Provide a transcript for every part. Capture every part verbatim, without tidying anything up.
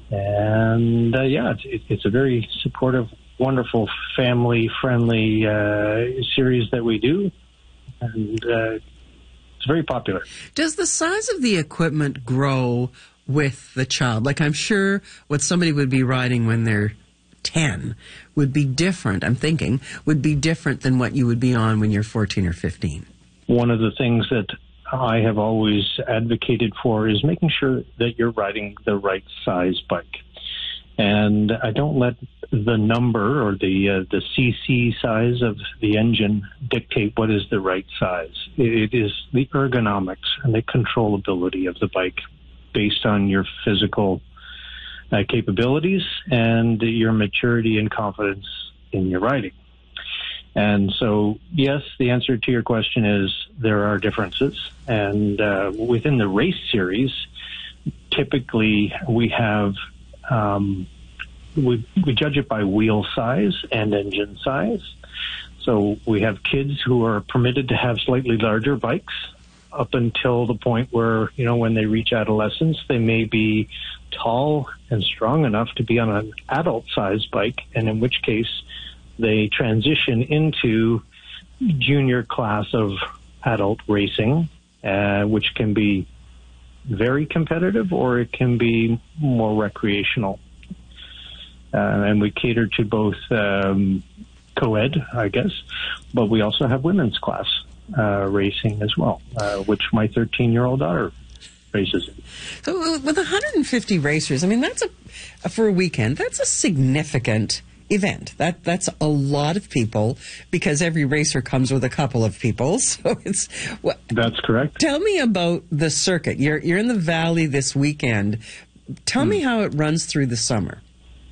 And uh, yeah, it's, it, it's a very supportive, wonderful, family-friendly uh, series that we do, and uh, it's very popular. Does the size of the equipment grow with the child? Like, I'm sure what somebody would be riding when they're ten would be different, I'm thinking, would be different than what you would be on when you're fourteen or fifteen. One of the things that I have always advocated for is making sure that you're riding the right size bike. And I don't let the number or the uh, the C C size of the engine dictate what is the right size. It is the ergonomics and the controllability of the bike based on your physical uh, capabilities and your maturity and confidence in your riding. And so, yes, the answer to your question is there are differences. And uh, within the race series, typically we have, um, we, we judge it by wheel size and engine size. So we have kids who are permitted to have slightly larger bikes up until the point where, you know, when they reach adolescence, they may be tall and strong enough to be on an adult-sized bike, and in which case they transition into junior class of adult racing, uh, which can be very competitive or it can be more recreational. Uh, and we cater to both um, co-ed, I guess, but we also have women's class uh, racing as well, uh, which my thirteen-year-old daughter races in. So with one hundred fifty racers, I mean, that's a, for a weekend, that's a significant event. That that's a lot of people, because every racer comes with a couple of people. So it's well, that's correct. Tell me about the circuit. You're you're in the Valley this weekend. Tell hmm. me how it runs through the summer.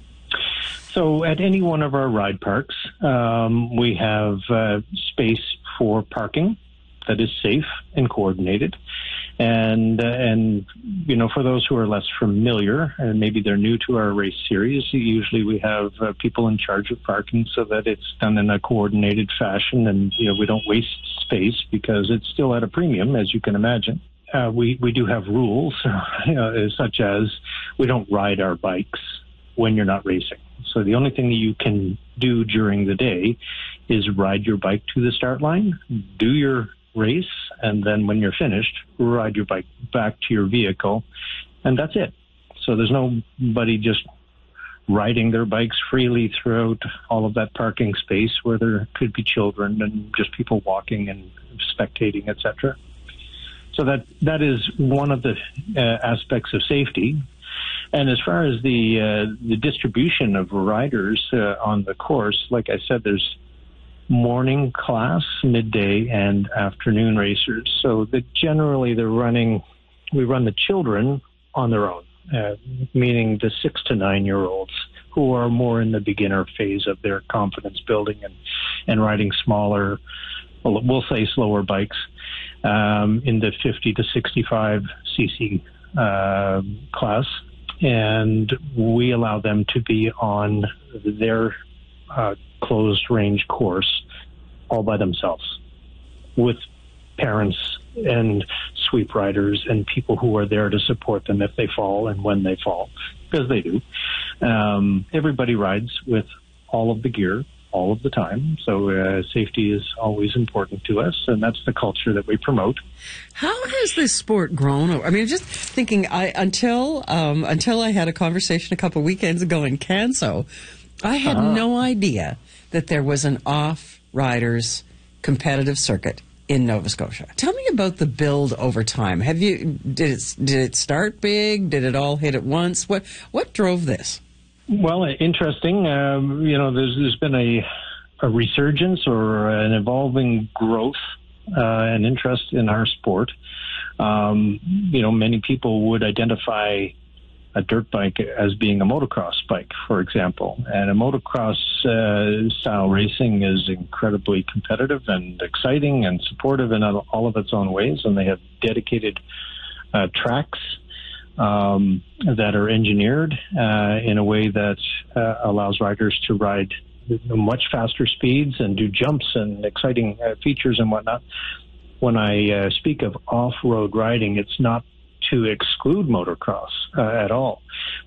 So at any one of our ride parks, um, we have uh, space for parking that is safe and coordinated. And, uh, and you know, for those who are less familiar, and maybe they're new to our race series, usually we have uh, people in charge of parking so that it's done in a coordinated fashion, and, you know, we don't waste space because it's still at a premium, as you can imagine. Uh, we, we do have rules, uh, such as we don't ride our bikes when you're not racing. So the only thing that you can do during the day is ride your bike to the start line, do your race, and then when you're finished, ride your bike back to your vehicle, and that's it. So there's nobody just riding their bikes freely throughout all of that parking space where there could be children and just people walking and spectating, et cetera. So that that is one of the uh, aspects of safety. And as far as the uh, the distribution of riders uh, on the course, like I said, there's morning class, midday, and afternoon racers. So that generally they're running, we run the children on their own, uh, meaning the six to nine-year-olds who are more in the beginner phase of their confidence building and, and riding smaller, well, we'll say slower bikes um, in the fifty to sixty-five cc uh, class. And we allow them to be on their uh, closed range course all by themselves with parents and sweep riders and people who are there to support them if they fall and when they fall, because they do. Um, everybody rides with all of the gear all of the time, so uh, safety is always important to us, and that's the culture that we promote. How has this sport grown? I mean, just thinking, I until um, until I had a conversation a couple weekends ago in Canso, I had uh-huh. no idea that there was an off-riders competitive circuit in Nova Scotia. Tell me about the build over time. Have you did it did it start big? Did it all hit at once? What what drove this? Well, interesting. Um, you know, there's there's been a a resurgence or an evolving growth uh, and interest in our sport. Um, you know, many people would identify a dirt bike as being a motocross bike, for example. And a motocross uh, style racing is incredibly competitive and exciting and supportive in all of its own ways. And they have dedicated uh, tracks um, that are engineered uh, in a way that uh, allows riders to ride much faster speeds and do jumps and exciting uh, features and whatnot. When I uh, speak of off-road riding, it's not to exclude motocross uh, at all.